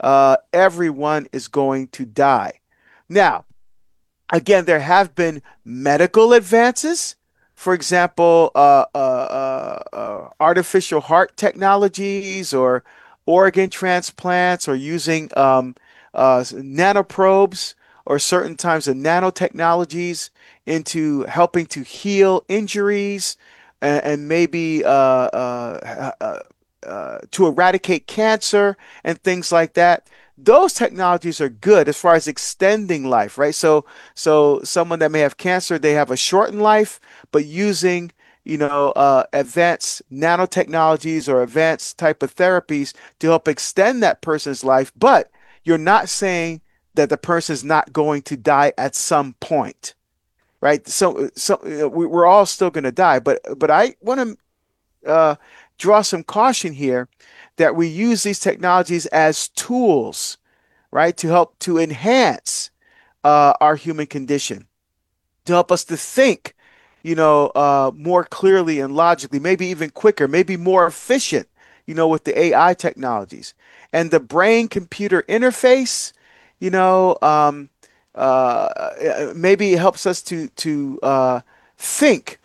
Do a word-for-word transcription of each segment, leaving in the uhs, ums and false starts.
uh, everyone is going to die. Now, again, there have been medical advances. For example, uh, uh, uh, uh, artificial heart technologies or organ transplants or using um, uh, nanoprobes or certain types of nanotechnologies into helping to heal injuries and, and maybe uh, uh, uh, uh, to eradicate cancer and things like that. Those technologies are good as far as extending life, right? So, so someone that may have cancer, they have a shortened life, but using, you know, uh, advanced nanotechnologies or advanced type of therapies to help extend that person's life. But you're not saying that the person's not going to die at some point, right? So, so uh, we, we're all still going to die. But, but I want to uh, draw some caution here that we use these technologies as tools, right, to help to enhance uh, our human condition, to help us to think, you know, uh, more clearly and logically, maybe even quicker, maybe more efficient, you know, with the A I technologies and the brain computer interface, you know, um, uh, maybe it helps us to to uh, think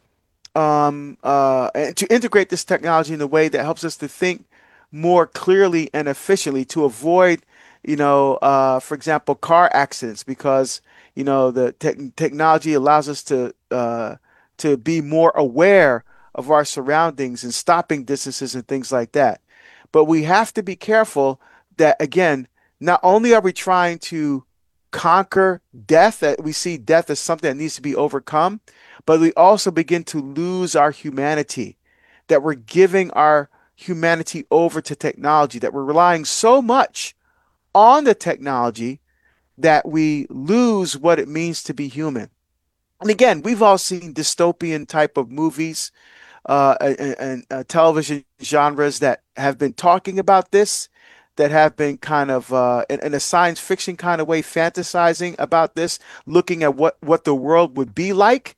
um, uh, and to integrate this technology in a way that helps us to think more clearly and efficiently to avoid, you know, uh, for example, car accidents because, you know, the tech technology allows us to uh, to be more aware of our surroundings and stopping distances and things like that. But we have to be careful that, again, not only are we trying to conquer death, that we see death as something that needs to be overcome, but we also begin to lose our humanity, that we're giving our humanity over to technology, that we're relying so much on the technology that we lose what it means to be human. And again, we've all seen dystopian type of movies uh, and, and uh, television genres that have been talking about this, that have been kind of uh, in, in a science fiction kind of way fantasizing about this, looking at what, what the world would be like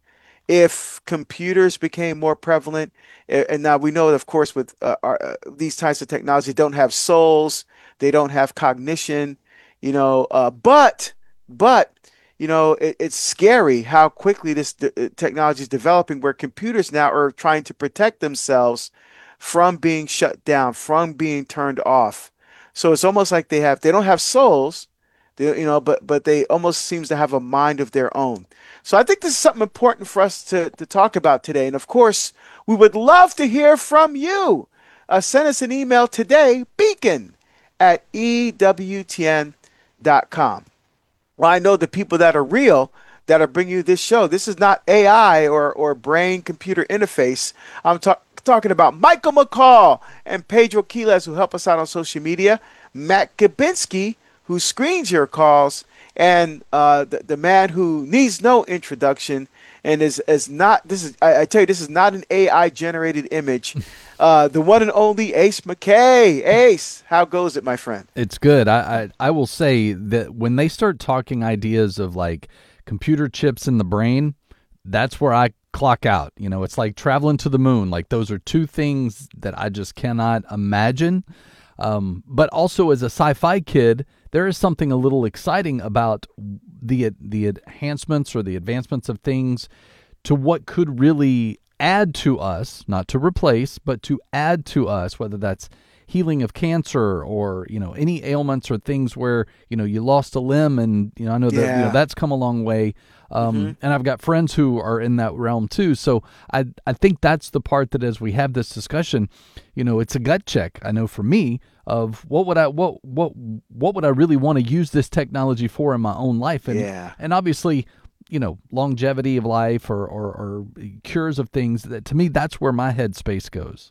if computers became more prevalent. And now we know, of course, with uh, our, uh, these types of technology, don't have souls, they don't have cognition, you know, uh, but, but, you know, it, it's scary how quickly this de- technology is developing, where computers now are trying to protect themselves from being shut down, from being turned off. So it's almost like they have, they don't have souls, they, you know, but but they almost seems to have a mind of their own. So I think this is something important for us to, to talk about today. And of course, we would love to hear from you. Uh, send us an email today, beacon at E W T N dot com. Well, I know the people that are real that are bringing you this show. This is not A I or, or brain computer interface. I'm ta- talking about Michael McCall and Pedro Quiles, who help us out on social media, Matt Gabinski, who screens your calls, and uh, the, the man who needs no introduction and is, is not, this is, I, I tell you, this is not an A I generated image. Uh, the one and only Ace McKay. Ace, how goes it, my friend? It's good. I, I I will say that when they start talking ideas of like computer chips in the brain, that's where I clock out. You know, it's like traveling to the moon. Like those are two things that I just cannot imagine. Um, but also as a sci-fi kid, there is something a little exciting about the the enhancements or the advancements of things to what could really add to us, not to replace, but to add to us, whether that's healing of cancer or, you know, any ailments or things where, you know, you lost a limb and, you know, I know that, you know, Yeah. that's come a long way. Hmm. Um, and I've got friends who are in that realm too. So I, I think that's the part that as we have this discussion, you know, it's a gut check. I know for me of what would I, what, what, what would I really want to use this technology for in my own life? And, Yeah. and obviously, you know, longevity of life or, or, or cures of things that to me, that's where my headspace goes.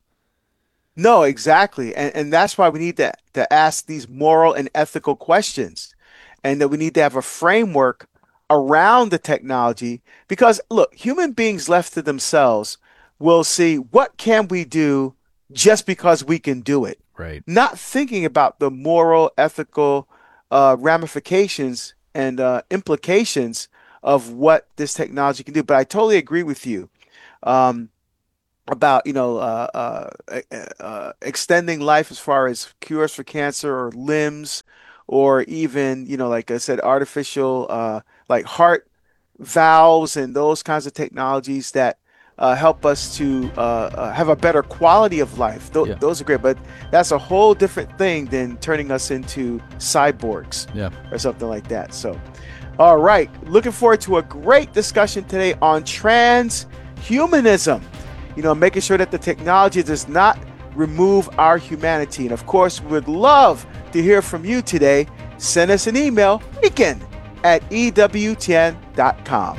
No, exactly. And and that's why we need to to ask these moral and ethical questions, and that we need to have a framework around the technology because look, human beings left to themselves will see what can we do just because we can do it, Right. not thinking about the moral, ethical uh, ramifications and uh, implications of what this technology can do. But I totally agree with you. Um, about you know uh, uh, uh, uh, extending life as far as cures for cancer or limbs or even, you know, like I said, artificial uh, like heart valves and those kinds of technologies that uh, help us to uh, uh, have a better quality of life. Th- Yeah. those are great, but that's a whole different thing than turning us into cyborgs Yeah. or something like that. So, all right, looking forward to a great discussion today on transhumanism. You know, making sure that the technology does not remove our humanity. And of course, we would love to hear from you today. Send us an email, weekend at E W T N dot com.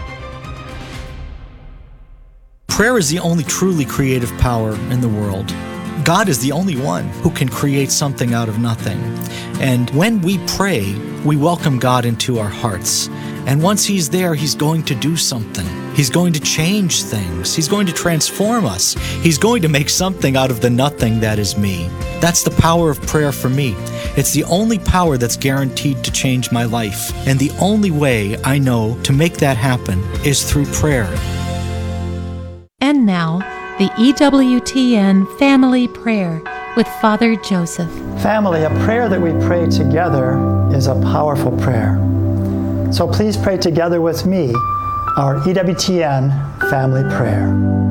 Prayer is the only truly creative power in the world. God is the only one who can create something out of nothing. And when we pray, we welcome God into our hearts. And once He's there, He's going to do something. He's going to change things. He's going to transform us. He's going to make something out of the nothing that is me. That's the power of prayer for me. It's the only power that's guaranteed to change my life. And the only way I know to make that happen is through prayer. And now, the E W T N Family Prayer with Father Joseph. Family, a prayer that we pray together is a powerful prayer. So please pray together with me our E W T N Family Prayer.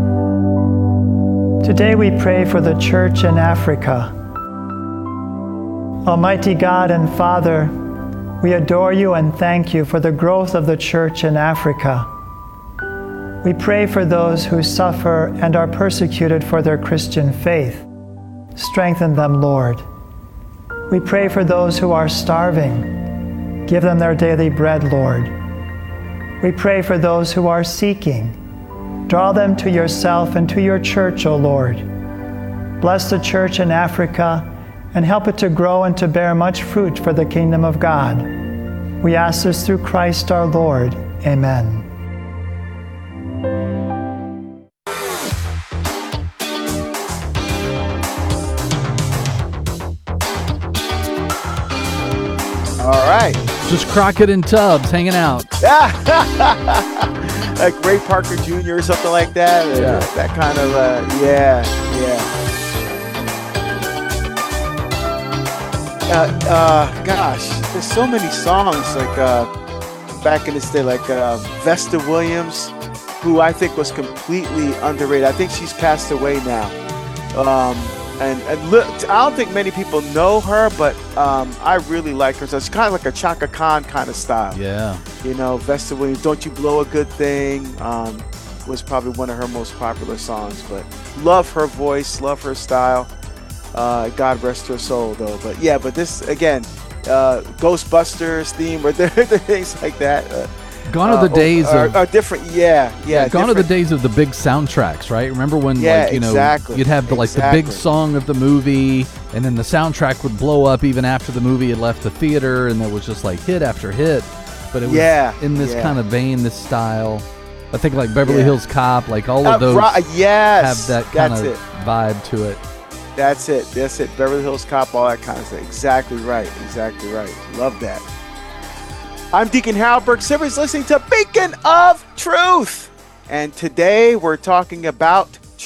Today we pray for the Church in Africa. Almighty God and Father, we adore you and thank you for the growth of the Church in Africa. We pray for those who suffer and are persecuted for their Christian faith. Strengthen them, Lord. We pray for those who are starving. Give them their daily bread, Lord. We pray for those who are seeking. Draw them to yourself and to your church, O Lord. Bless the church in Africa and help it to grow and to bear much fruit for the kingdom of God. We ask this through Christ our Lord. Amen. All right. Just Crockett and Tubbs hanging out. Like Ray Parker Junior or something like that. Yeah. That kind of, uh, yeah, yeah. Uh, uh, gosh, there's so many songs like uh, back in this day, like uh, Vesta Williams, who I think was completely underrated. I think she's passed away now. Um, and and look, I don't think many people know her, but um, I really like her. So it's kind of like a Chaka Khan kind of style. Yeah. You know, Vesta Williams, Don't You Blow a Good Thing, um, was probably one of her most popular songs. But love her voice, love her style. Uh, God rest her soul, though. But yeah, but this, again, uh, Ghostbusters theme or things like that. Uh, Gone are the uh, days are, of are different. Yeah, yeah. yeah, gone are the different. days of the big soundtracks, right? Remember when, Yeah, like, you know, exactly, you'd have the like exactly. the big song of the movie, and then the soundtrack would blow up even after the movie had left the theater, and there was just like hit after hit. But it was Yeah, in this yeah. kind of vein, this style. I think like Beverly Yeah. Hills Cop, like all Uh, of those right, yes, have that kind that's of it. vibe to it. That's it. That's it. Beverly Hills Cop, all that kind of stuff. Exactly right. Exactly right. Love that. I'm Deacon Harold Burke Sivers, listening to Beacon of Truth. And today we're talking about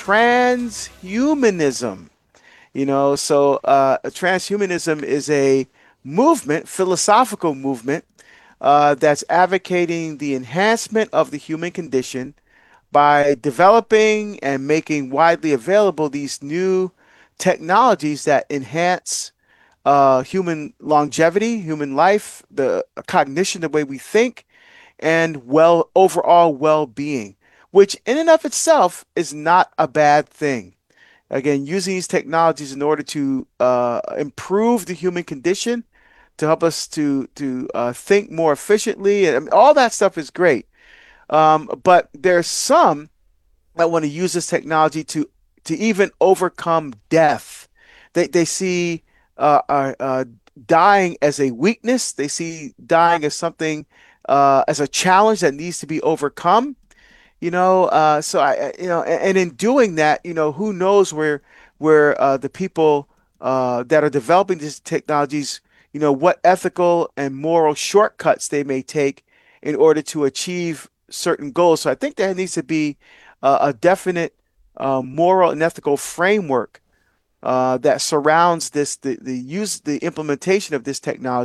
transhumanism. You know, so uh, transhumanism is a movement, philosophical movement, uh, that's advocating the enhancement of the human condition by developing and making widely available these new technologies that enhance uh, human longevity, human life, the cognition, the way we think, and well, overall well-being, which in and of itself is not a bad thing. Again, using these technologies in order to uh, improve the human condition, to help us to to uh, think more efficiently, and I mean, all that stuff is great. Um, but there's some that want to use this technology to to even overcome death. They they see uh, uh, uh, dying as a weakness. They see dying as something uh, as a challenge that needs to be overcome. You know, uh, so I, I- you know, and, and in doing that, you know, who knows where where uh, the people uh, that are developing these technologies, you know, what ethical and moral shortcuts they may take in order to achieve certain goals. So I think there needs to be uh, a definite uh, moral and ethical framework uh, that surrounds this, the, the use, the implementation of this technology.